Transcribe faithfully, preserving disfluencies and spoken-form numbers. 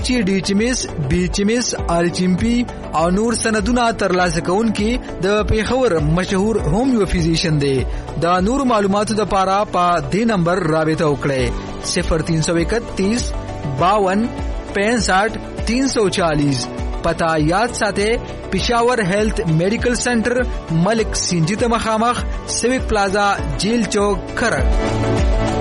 چې ډي ایچ ام اس بي ایچ ام اس ال ایچ ام پی او نور سندونه ترلاسه کوونکي د پیښور مشهور هومیو فزیشن دی. د نور معلوماتو د پاره په دې نمبر رابطه وکړئ صفر تین سو اکتیس باون پینسٹھ تین سو چالیس. پتا یاد ساته پشاور هیلث میډیکل سنټر ملک سنجیت مخامخ سیوک پلازا جیل چوک کھرک.